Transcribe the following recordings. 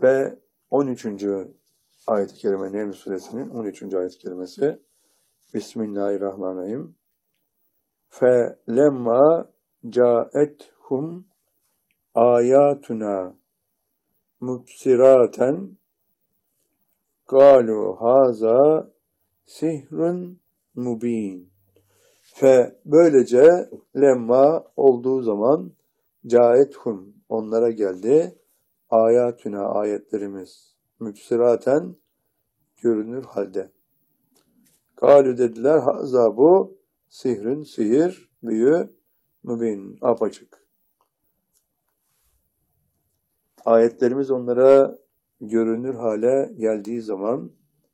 Ve 13. ayet-i kerime Neml suresinin 13. ayet-i kerimesi Bismillahirrahmanirrahim. فَلَمَّا جَاءَتْهُمْ آيَاتُنَا مُبْصِرَاتًا قَالُوا هَذَا sihrun mubin. Böylece lemma olduğu zaman caethum onlara geldi. Ayatuna ayetlerimiz mübsiraten görünür halde. Galü dediler haza bu sihrün sihir büyü mübin apaçık. Ayetlerimiz onlara görünür hale geldiği zaman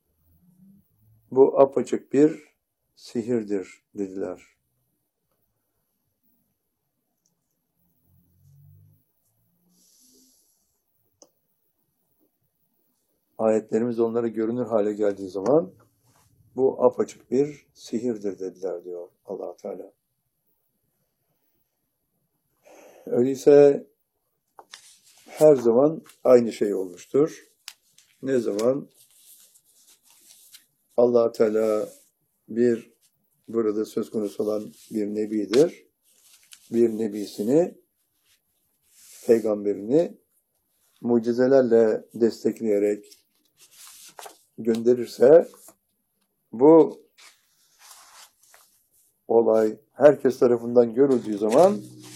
bu apaçık bir sihirdir dediler. Ayetlerimiz onlara görünür hale geldiği zaman bu apaçık bir sihirdir dediler diyor Allah Teala. Öyleyse her zaman aynı şey olmuştur. Ne zaman Allah Teala burada söz konusu olan bir nebidir. Bir nebisini, peygamberini mucizelerle destekleyerek gönderirse bu olay herkes tarafından görüldüğü zaman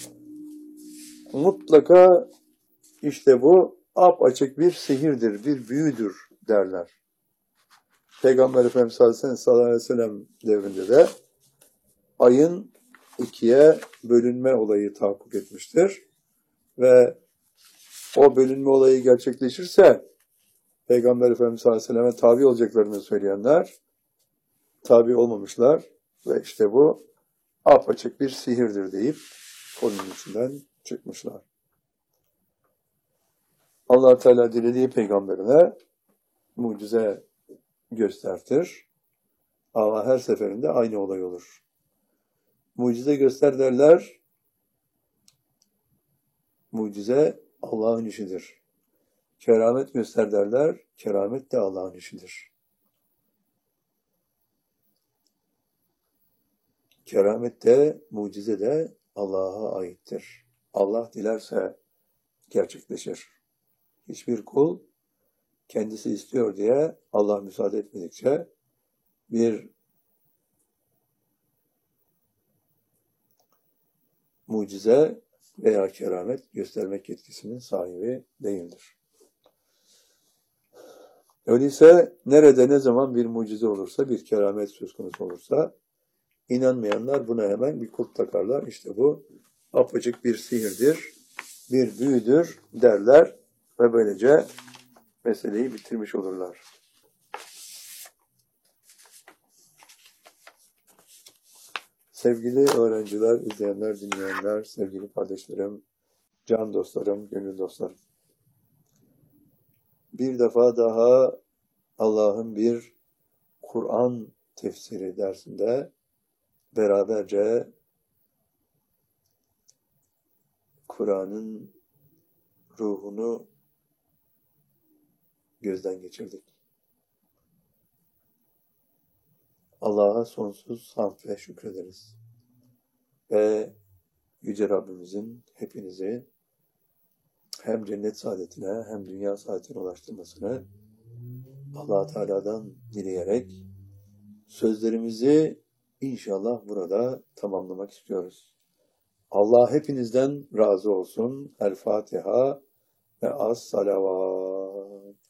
mutlaka işte bu apaçık bir sihirdir, bir büyüdür derler. Peygamber Efendimiz sallallahu aleyhi ve sellem devrinde de ayın ikiye bölünme olayı tahakkuk etmiştir. Ve o bölünme olayı gerçekleşirse Peygamber Efendimiz sallallahu aleyhi ve selleme tabi olacaklarını söyleyenler tabi olmamışlar ve işte bu apaçık bir sihirdir deyip konunun içinden çıkmışlar. Allah Teala dilediği peygamberine mucize göstertir. Ama her seferinde aynı olay olur. Mucize göster derler. Mucize Allah'ın işidir. Keramet göster derler. Keramet de Allah'ın işidir. Keramet de, mucize de Allah'a aittir. Allah dilerse gerçekleşir. Hiçbir kul kendisi istiyor diye Allah müsaade etmedikçe bir mucize veya keramet göstermek yetkisinin sahibi değildir. Öyleyse nerede ne zaman bir mucize olursa, bir keramet söz konusu olursa inanmayanlar buna hemen bir kulp takarlar. İşte bu apaçık bir sihirdir, bir büyüdür derler ve böylece meseleyi bitirmiş olurlar. Sevgili öğrenciler, izleyenler, dinleyenler, sevgili kardeşlerim, can dostlarım, gönül dostlarım. Bir defa daha Allah'ın bir Kur'an tefsiri dersinde beraberce Kur'an'ın ruhunu gözden geçirdik. Allah'a sonsuz hamd ve şükrederiz. Ve Yüce Rabbimizin hepinizi hem cennet saadetine hem dünya saadetine ulaştırmasını Allah Teala'dan dileyerek sözlerimizi inşallah burada tamamlamak istiyoruz. Allah hepinizden razı olsun. El Fatiha ve as salavat.